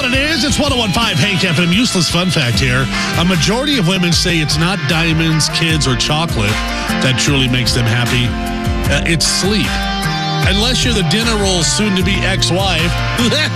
what it is. It's 101.5 Hank FM. Useless fun fact here. A majority of women say it's not diamonds, kids, or chocolate that truly makes them happy. It's sleep. Unless you're the dinner roll soon-to-be ex-wife.